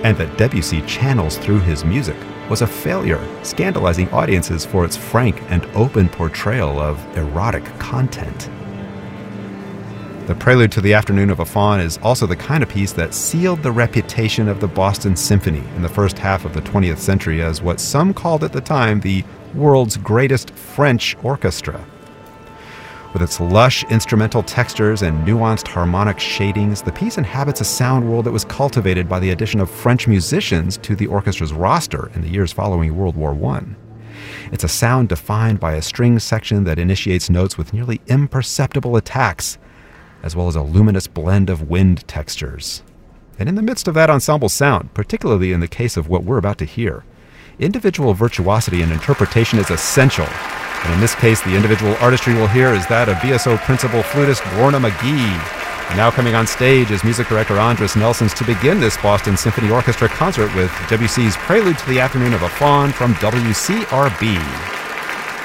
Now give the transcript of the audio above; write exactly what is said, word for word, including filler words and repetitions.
and that Debussy channels through his music, was a failure, scandalizing audiences for its frank and open portrayal of erotic content. The Prelude to the Afternoon of a Faun is also the kind of piece that sealed the reputation of the Boston Symphony in the first half of the twentieth century as what some called at the time the world's greatest French orchestra. With its lush instrumental textures and nuanced harmonic shadings, the piece inhabits a sound world that was cultivated by the addition of French musicians to the orchestra's roster in the years following World War One. It's a sound defined by a string section that initiates notes with nearly imperceptible attacks, as well as a luminous blend of wind textures. And in the midst of that ensemble sound, particularly in the case of what we're about to hear, individual virtuosity and interpretation is essential. And in this case, the individual artistry we'll hear is that of B S O principal flutist Lorna McGee. And now coming on stage is music director Andres Nelsons to begin this Boston Symphony Orchestra concert with Debussy's Prelude to the Afternoon of a Faun from W C R B.